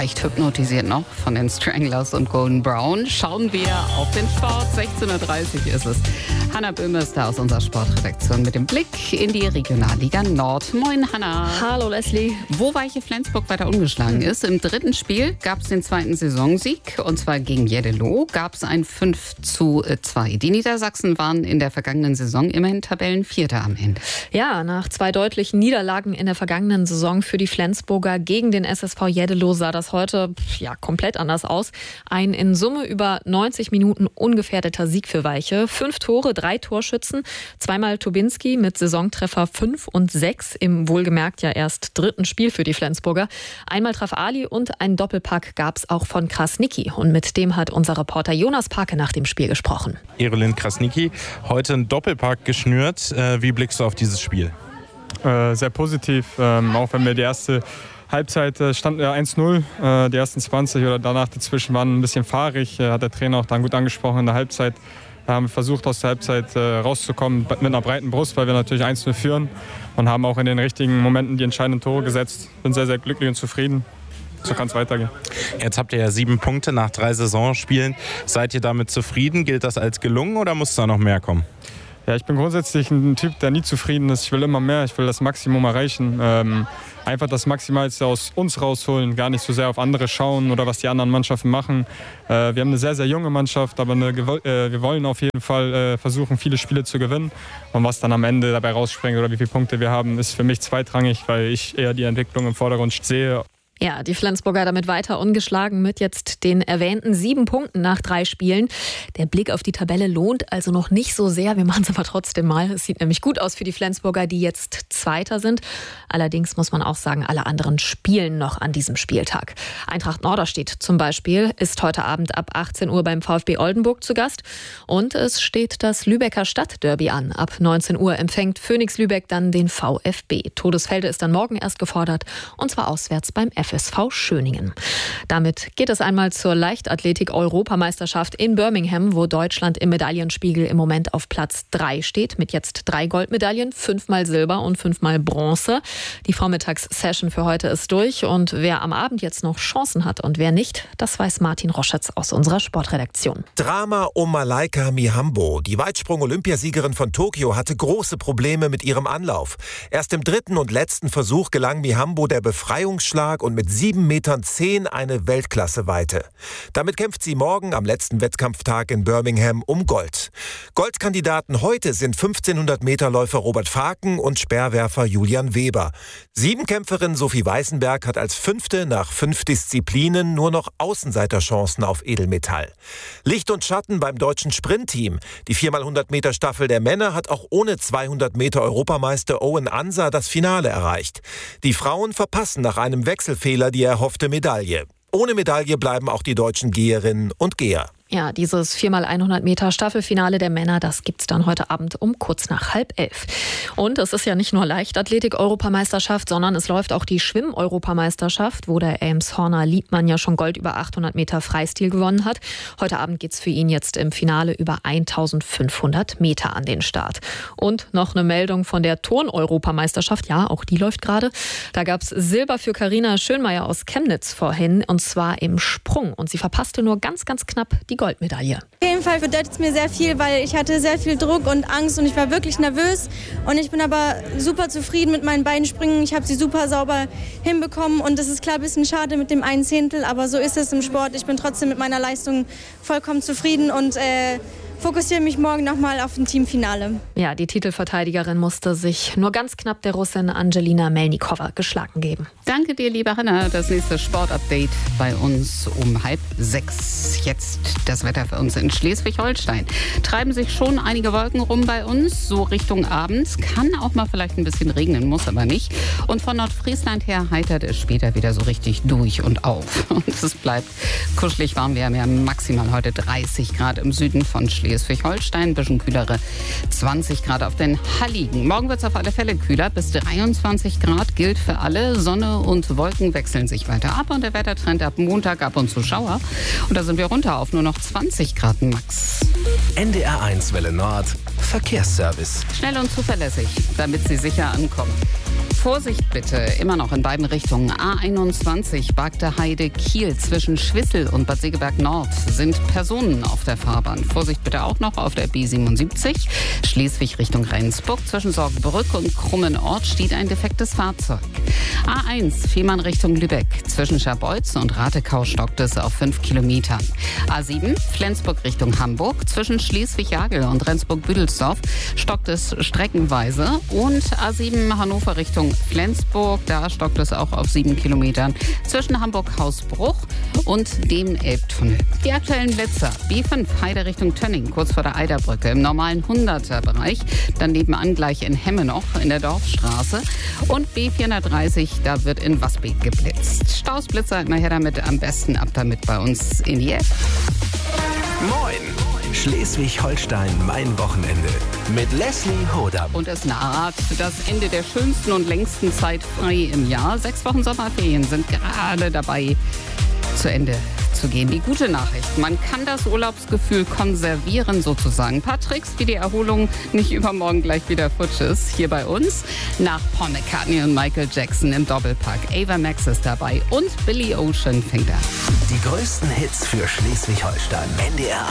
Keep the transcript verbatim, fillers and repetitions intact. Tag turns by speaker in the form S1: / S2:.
S1: leicht hypnotisiert noch von den Stranglers und Golden Brown. Schauen wir auf den Sport. sechzehn Uhr dreißig ist es. Hanna Böhme ist da aus unserer Sportredaktion mit dem Blick in die Regionalliga Nord. Moin, Hanna.
S2: Hallo, Leslie.
S1: Wo Weiche Flensburg weiter ungeschlagen ist. Im dritten Spiel gab es den zweiten Saisonsieg, und zwar gegen Jeddelo. Gab es ein fünf zu zwei. Die Niedersachsen waren in der vergangenen Saison immerhin Tabellenvierter am Ende.
S2: Ja, nach zwei deutlichen Niederlagen in der vergangenen Saison für die Flensburger gegen den S S V Jeddelo sah das heute ja komplett anders aus. Ein in Summe über neunzig Minuten ungefährdeter Sieg für Weiche. Fünf Tore, drei Torschützen, zweimal Tobinski mit Saisontreffer fünf und sechs im wohlgemerkt ja erst dritten Spiel für die Flensburger. Einmal traf Ali und ein Doppelpack gab es auch von Krasniqi. Und mit dem hat unser Reporter Jonas Parke nach dem Spiel gesprochen.
S3: Erolin Krasniqi, heute ein Doppelpack geschnürt. Wie blickst du auf dieses Spiel?
S4: Äh, sehr positiv, ähm, auch wenn wir die erste Halbzeit äh, stand äh, eins null, äh, die ersten zwanzig oder danach dazwischen waren ein bisschen fahrig, äh, hat der Trainer auch dann gut angesprochen in der Halbzeit. Wir haben versucht, aus der Halbzeit äh, rauszukommen mit einer breiten Brust, weil wir natürlich eins null führen und haben auch in den richtigen Momenten die entscheidenden Tore gesetzt. Bin sehr, sehr glücklich und zufrieden. So kann es weitergehen.
S3: Jetzt habt ihr ja sieben Punkte nach drei Saisonspielen. Seid ihr damit zufrieden? Gilt das als gelungen oder muss da noch mehr kommen?
S4: Ja, ich bin grundsätzlich ein Typ, der nie zufrieden ist. Ich will immer mehr, ich will das Maximum erreichen. Ähm, einfach das Maximalste aus uns rausholen, gar nicht so sehr auf andere schauen oder was die anderen Mannschaften machen. Äh, wir haben eine sehr, sehr junge Mannschaft, aber eine, äh, wir wollen auf jeden Fall äh, versuchen, viele Spiele zu gewinnen. Und was dann am Ende dabei rausspringt oder wie viele Punkte wir haben, ist für mich zweitrangig, weil ich eher die Entwicklung im Vordergrund sehe.
S2: Ja, die Flensburger damit weiter ungeschlagen mit jetzt den erwähnten sieben Punkten nach drei Spielen. Der Blick auf die Tabelle lohnt also noch nicht so sehr. Wir machen es aber trotzdem mal. Es sieht nämlich gut aus für die Flensburger, die jetzt Zweiter sind. Allerdings muss man auch sagen, alle anderen spielen noch an diesem Spieltag. Eintracht Norderstedt zum Beispiel ist heute Abend ab achtzehn Uhr beim VfB Oldenburg zu Gast. Und es steht das Lübecker Stadtderby an. Ab neunzehn Uhr empfängt Phoenix Lübeck dann den VfB. Todesfelde ist dann morgen erst gefordert, und zwar auswärts beim F S V Schöningen. Damit geht es einmal zur Leichtathletik-Europameisterschaft in Birmingham, wo Deutschland im Medaillenspiegel im Moment auf Platz drei steht, mit jetzt drei Goldmedaillen, fünfmal Silber und fünfmal Bronze. Die Vormittagssession für heute ist durch, und wer am Abend jetzt noch Chancen hat und wer nicht, das weiß Martin Roschetz aus unserer Sportredaktion.
S5: Drama um Malaika Mihambo. Die Weitsprung-Olympiasiegerin von Tokio hatte große Probleme mit ihrem Anlauf. Erst im dritten und letzten Versuch gelang Mihambo der Befreiungsschlag und mit sieben Metern zehn eine Weltklasse-Weite. Damit kämpft sie morgen am letzten Wettkampftag in Birmingham um Gold. Goldkandidaten heute sind fünfzehnhundert Meter Läufer Robert Fraken und Speerwerfer Julian Weber. Siebenkämpferin Sophie Weißenberg hat als Fünfte nach fünf Disziplinen nur noch Außenseiterchancen auf Edelmetall. Licht und Schatten beim deutschen Sprintteam. Die vier mal hundert Meter Staffel der Männer hat auch ohne zweihundert Meter Europameister Owen Ansa das Finale erreicht. Die Frauen verpassen nach einem Wechselfehler die erhoffte Medaille. Ohne Medaille bleiben auch die deutschen Geherinnen und Geher.
S2: Ja, dieses vier mal hundert Meter Staffelfinale der Männer, das gibt's dann heute Abend um kurz nach halb elf. Und es ist ja nicht nur Leichtathletik-Europameisterschaft, sondern es läuft auch die Schwimm-Europameisterschaft, wo der Elmshorner Liebmann ja schon Gold über achthundert Meter Freistil gewonnen hat. Heute Abend geht's für ihn jetzt im Finale über eintausendfünfhundert Meter an den Start. Und noch eine Meldung von der Turn-Europameisterschaft. Ja, auch die läuft gerade. Da gab's Silber für Carina Schönmeier aus Chemnitz vorhin, und zwar im Sprung. Und sie verpasste nur ganz, ganz knapp die Goldmedaille.
S6: Auf jeden Fall bedeutet es mir sehr viel, weil ich hatte sehr viel Druck und Angst und ich war wirklich nervös. Und ich bin aber super zufrieden mit meinen beiden Sprüngen. Ich habe sie super sauber hinbekommen, und es ist klar ein bisschen schade mit dem einen Zehntel, aber so ist es im Sport. Ich bin trotzdem mit meiner Leistung vollkommen zufrieden und äh, fokussiere mich morgen nochmal auf ein Teamfinale.
S2: Ja, die Titelverteidigerin musste sich nur ganz knapp der Russin Angelina Melnikova geschlagen geben.
S1: Danke dir, liebe Hanna. Das nächste Sportupdate bei uns um halb sechs. Jetzt das Wetter für uns in Schleswig-Holstein. Treiben sich schon einige Wolken rum bei uns, so Richtung Abends. Kann auch mal vielleicht ein bisschen regnen, muss aber nicht. Und von Nordfriesland her heitert es später wieder so richtig durch und auf. Und es bleibt kuschelig warm. Wir haben ja maximal heute dreißig Grad im Süden von Schleswig-Holstein. Ein bisschen kühlere zwanzig Grad auf den Halligen. Morgen wird es auf alle Fälle kühler. Bis dreiundzwanzig Grad gilt für alle. Sonne und Wolken wechseln sich weiter ab. Und der Wettertrend ab Montag ab und zu Schauer. Und da sind wir runter auf nur noch zwanzig Grad max.
S7: N D R eins Welle Nord. Verkehrsservice.
S1: Schnell und zuverlässig, damit Sie sicher ankommen. Vorsicht bitte, immer noch in beiden Richtungen. A einundzwanzig, Bagde Heide Kiel zwischen Schwissel und Bad Segeberg Nord sind Personen auf der Fahrbahn. Vorsicht bitte auch noch auf der B siebenundsiebzig, Schleswig Richtung Rendsburg. Zwischen Sorgbrück und Krummenort steht ein defektes Fahrzeug. A eins, Fehmarn Richtung Lübeck. Zwischen Scherbeutz und Ratekau stockt es auf fünf Kilometern. A sieben, Flensburg Richtung Hamburg. Zwischen Schleswig-Jagel und Rendsburg-Büdelsdorf stockt es streckenweise. Und A sieben, Hannover Richtung Flensburg. Da stockt es auch auf sieben Kilometern zwischen Hamburg-Hausbruch und dem Elbtunnel. Die aktuellen Blitzer. B fünf, Heide Richtung Tönning, kurz vor der Eiderbrücke im normalen hunderter-Bereich. Dann nebenan gleich in Hemme noch in der Dorfstraße. Und B vierhundertdreißig, da wird in Wasbeek geblitzt. Stausblitzer immer her damit, am besten ab damit bei uns in die App.
S7: Moin! Schleswig-Holstein, mein Wochenende. Mit Leslie Hodam.
S1: Und es naht das Ende der schönsten und längsten Zeit frei im Jahr. Sechs Wochen Sommerferien sind gerade dabei zu Ende zu gehen. Die gute Nachricht, man kann das Urlaubsgefühl konservieren sozusagen. Ein paar Tricks, wie die Erholung nicht übermorgen gleich wieder futsch ist. Hier bei uns nach Paul McCartney und Michael Jackson im Doppelpack. Ava Max ist dabei und Billy Ocean fängt an.
S7: Die größten Hits für Schleswig-Holstein. N D R